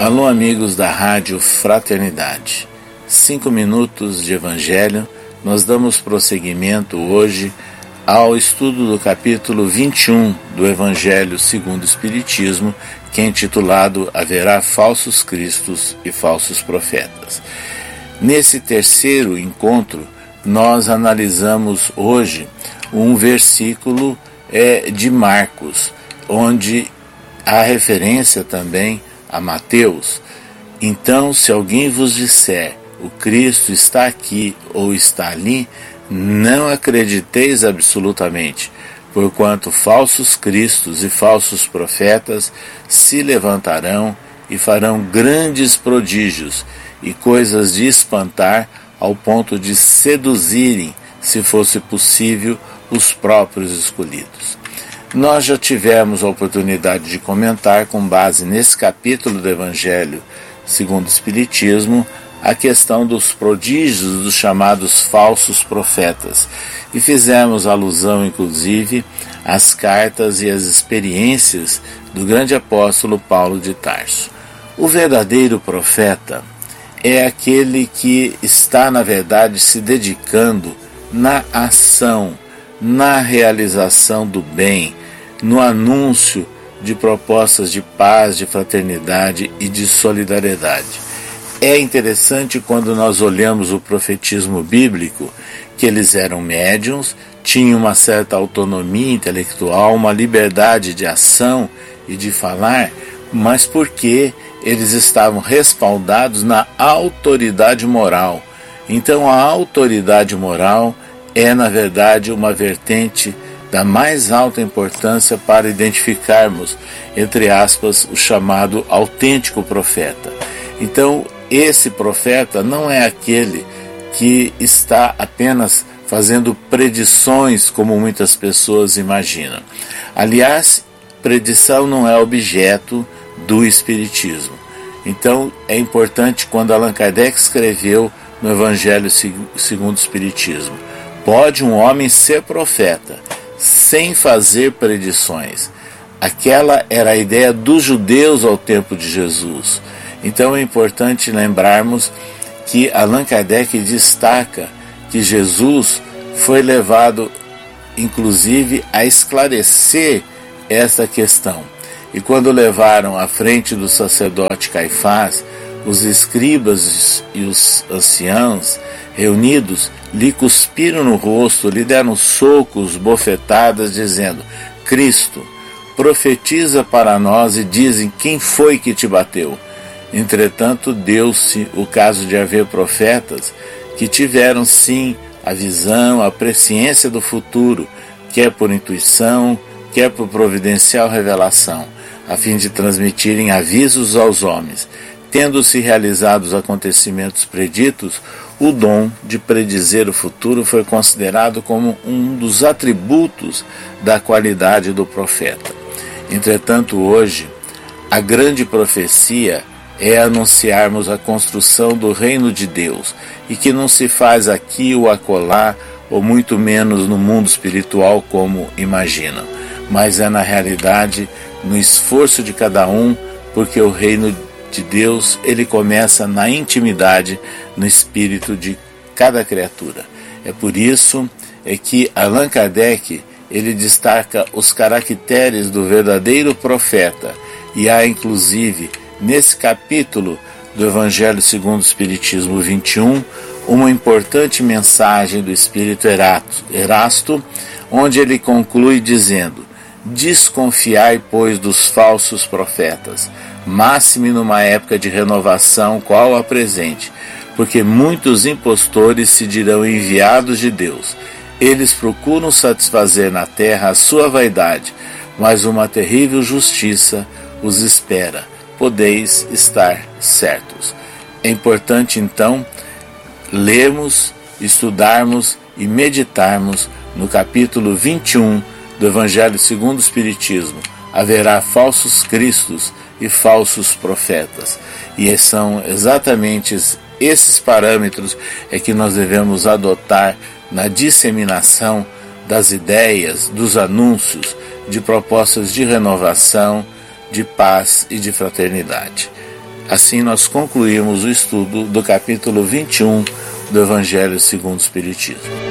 Alô, amigos da Rádio Fraternidade. 5 minutos de Evangelho. Nós damos prosseguimento hoje ao estudo do capítulo 21 do Evangelho segundo o Espiritismo, que é intitulado Haverá Falsos Cristos e Falsos Profetas. Nesse terceiro encontro, nós analisamos hoje um versículo de Marcos, onde há referência também a Mateus. Então, se alguém vos disser, o Cristo está aqui ou está ali, não acrediteis absolutamente, porquanto falsos cristos e falsos profetas se levantarão e farão grandes prodígios e coisas de espantar, ao ponto de seduzirem, se fosse possível, os próprios escolhidos. Nós já tivemos a oportunidade de comentar, com base nesse capítulo do Evangelho segundo o Espiritismo, a questão dos prodígios dos chamados falsos profetas, e fizemos alusão, inclusive, às cartas e às experiências do grande apóstolo Paulo de Tarso. O verdadeiro profeta é aquele que está, na verdade, se dedicando na ação, na realização do bem, no anúncio de propostas de paz, de fraternidade e de solidariedade. É interessante quando nós olhamos o profetismo bíblico, que eles eram médiuns, tinham uma certa autonomia intelectual, uma liberdade de ação e de falar, mas porque eles estavam respaldados na autoridade moral. Então a autoridade moral é, na verdade, uma vertente da mais alta importância para identificarmos, entre aspas, o chamado autêntico profeta. Então, esse profeta não é aquele que está apenas fazendo predições, como muitas pessoas imaginam. Aliás, predição não é objeto do Espiritismo. Então, é importante, quando Allan Kardec escreveu no Evangelho segundo o Espiritismo, pode um homem ser profeta sem fazer predições. Aquela era a ideia dos judeus ao tempo de Jesus. Então é importante lembrarmos que Allan Kardec destaca que Jesus foi levado, inclusive, a esclarecer essa questão. E quando levaram à frente do sacerdote Caifás, os escribas e os anciãos reunidos lhe cuspiram no rosto, lhe deram socos, bofetadas, dizendo: Cristo, profetiza para nós e dizem quem foi que te bateu. Entretanto, deu-se o caso de haver profetas que tiveram sim a visão, a presciência do futuro, quer por intuição, quer por providencial revelação, a fim de transmitirem avisos aos homens. Tendo-se realizado os acontecimentos preditos, o dom de predizer o futuro foi considerado como um dos atributos da qualidade do profeta. Entretanto, hoje, a grande profecia é anunciarmos a construção do reino de Deus, e que não se faz aqui ou acolá, ou muito menos no mundo espiritual como imaginam, mas é na realidade no esforço de cada um, porque o reino de Deus, ele começa na intimidade, no espírito de cada criatura. É por isso que Allan Kardec, ele destaca os caracteres do verdadeiro profeta, e há inclusive nesse capítulo do Evangelho segundo o Espiritismo 21, uma importante mensagem do Espírito Erasto, onde ele conclui dizendo: desconfiai, pois, dos falsos profetas, máxime numa época de renovação qual a presente, porque muitos impostores se dirão enviados de Deus. Eles procuram satisfazer na terra a sua vaidade, mas uma terrível justiça os espera. Podeis estar certos. É importante, então, lermos, estudarmos e meditarmos no capítulo 21 do Evangelho segundo o Espiritismo. Haverá falsos cristos e falsos profetas. E são exatamente esses parâmetros que nós devemos adotar na disseminação das ideias, dos anúncios, de propostas de renovação, de paz e de fraternidade. Assim nós concluímos o estudo do capítulo 21 do Evangelho segundo o Espiritismo.